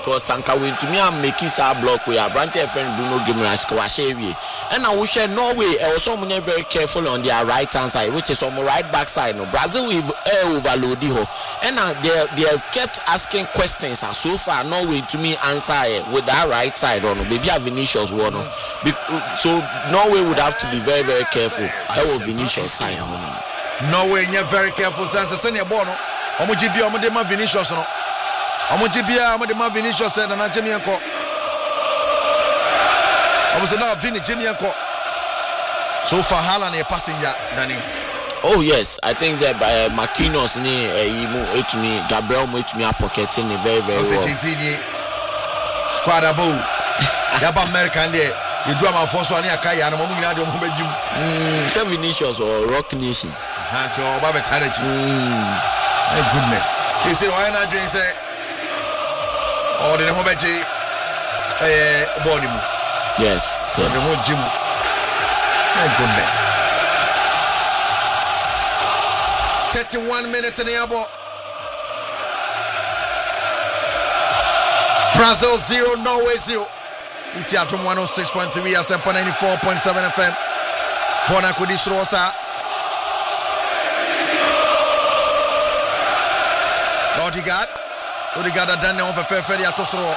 because Sanka went to me and make his block with a branch friend Bruno Guimaraes Kwashewi. And I wish Norway also very careful on their right hand side, which is on the right back side. No, Brazil with overload and they have kept asking questions, and so far Norway to me answer with that right side on maybe a Vinicius one. So Norway would have to be very, very careful. Vinicius side. Norway, you're very careful. Senior Bono, Omujibia, Omudema Vinicius. Omujibia, Omudema Vinicius, and Jimianco. I was now Vinny Jimianco. So far, Haaland a passenger, Danny. Oh yes, I think that by Marquinhos to me, Gabriel to me are pocketing very, very well. Squad above. Yaba American there. You do my first one here, Kaya, and I'm 7 Vinicius or Rock Nation. My goodness. You see, why not drink say, or the Homeji body? Yes, the whole gym. My goodness. 31 minutes in the air. Brazil 0, Norway 0. It's at 106.3 SMP 94.7 FM. Bona Kudisrosa. Odegaard a done on for Ferdi Atosro.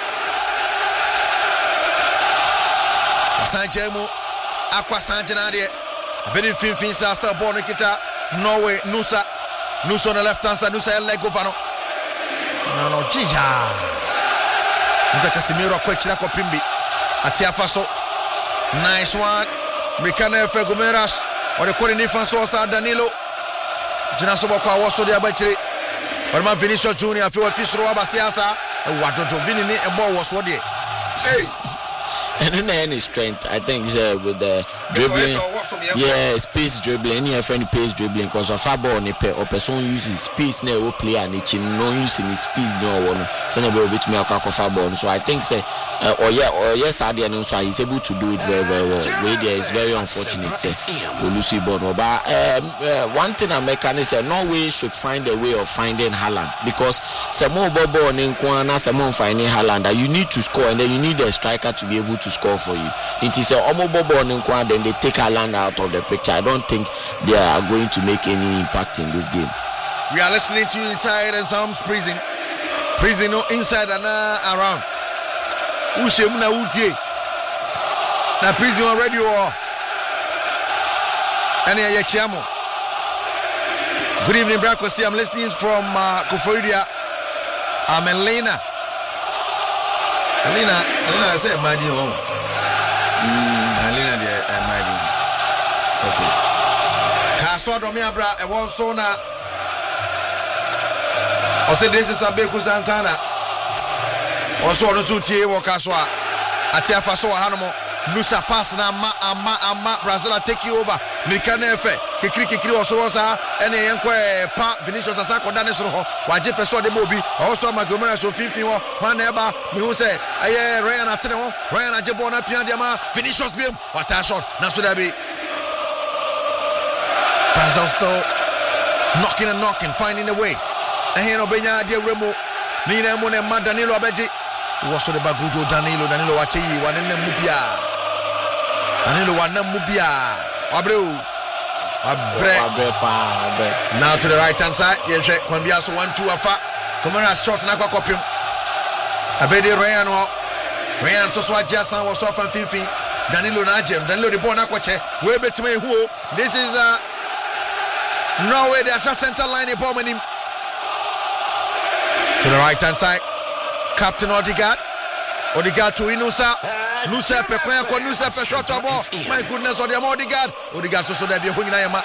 Sanjemu Aqua Sanjanade. A bit of Finsa still born Kita. Norway, Nusa on the left hand side, Nusa Legovano. No, Gia. Nta Casemiro Kwechina Kopimbi. Atia Faso. Nice one. Mikana Efe Guimaraes. Or the corner defense was Danilo. Jinasoboko was to the Abachiri. But my Vinicius Junior, I feel a fish row Basiasa. What don't Vinny a ball was what day? Hey. And then any strength, I think, with the dribbling, space dribbling, any friendly pace dribbling, because of a ball, or person uses space, no player, and it's no use in his speed, no one, send a bit me a cock of a ball. So I think, yes, I didn't know, so he's able to do it very, very well. There is very unfortunate, Lucy Bono. But one thing I make is Norway should find a way of finding Haaland, because some more Bobo and Nkwana, some more finding Haaland, you need to score, and then you need a striker to be able to score for you. It is a Omobobo and Nkwana, then they take Haaland out of the picture. I don't think they are going to make any impact in this game. We are listening to you inside Sam's prison. Prison inside and around. Ushemuna Utie. Na prison already or any Yachiamo. Good evening, Brakosi. I'm listening from Koforidia. I'm Elena. Elena, I said, Madi home. Elena, Madi. Okay. Kaswa Domiabra, a one sona. I said, this is a Beku Santana. Also, the Zuti, Wakaswa. Atiafa so Hanamo. Nusa pass na ama Brazil take you over. Mikane Efe, Kikri Ososa, and a Yankwe Pa, Vinicius Asako Danesro, Waje Peso de Mobi, also Magomera so 50 one ever, you say, Ryan Ateno, Ryan Ajabona Piandiama, Vinicius Bill, what a shot, Nasudabi. Brazil still knocking, finding a way. And here Obenya de Remo, Nina Mone Danilo Abeji, was the Bagujo Danilo Wachi, one in the Mupia. Danilo wana Mubia. Abreu. Now to the right hand side. Yes, Kwambiaso 1-2 afa. Guimaraes shot na kwa kopim. Abedi Ryan so Jason was off and Fifi. Danilo Najem. Danilo the ball na kwache. We betime who. This is Norway, the center line in Bomanim. To the right hand side. Captain Odegaard to Inusa. Nusa Pepe, Nusa shot ball. My goodness, Odegaard so there be a wing Nayama.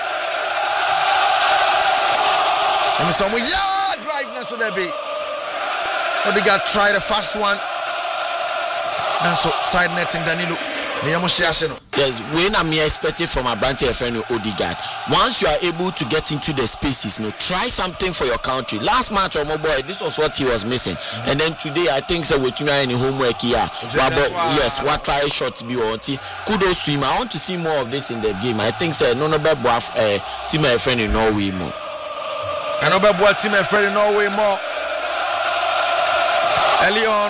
And some drive now so there be. Odegaard tried a fast one. Now so side netting Danilo. Yes, when I'm expecting from a branch friend Odegaard, once you are able to get into the spaces, try something for your country. Last match, my boy, this was what he was missing. And then today, I think so we're doing any homework here. Yes, what try shot to be on. Kudos to him. I want to see more of this in the game. I think so. No better team my friend in Norway more. I know better team my friend in Norway more. Elion.